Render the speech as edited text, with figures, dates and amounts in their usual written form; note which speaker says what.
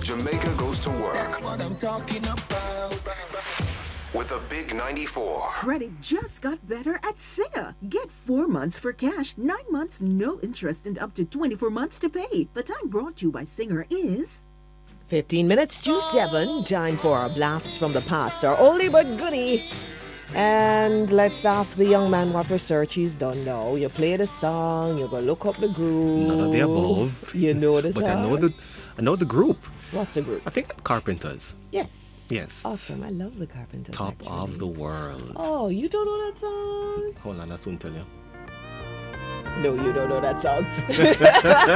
Speaker 1: Jamaica goes to work.
Speaker 2: That's what I'm talking about.
Speaker 1: With a big 94.
Speaker 3: Credit just got better at Singer. Get 4 months for cash, 9 months no interest, and up to 24 months to pay. The time brought to you by Singer is
Speaker 4: 15 minutes to 7. Time for a blast from the past. Our oldie but goodie. And let's ask the young man what research he's done now. You play the song, you go look up the group.
Speaker 5: None of the above.
Speaker 4: You know the song.
Speaker 5: But I know the group.
Speaker 4: What's the group?
Speaker 5: I think Carpenters.
Speaker 4: Yes.
Speaker 5: Yes.
Speaker 4: Awesome. I love the Carpenters.
Speaker 5: Top
Speaker 4: actually.
Speaker 5: of the world.
Speaker 4: Oh, you don't know that song?
Speaker 5: Hold on, I'll soon tell you.
Speaker 4: No, you don't know that song.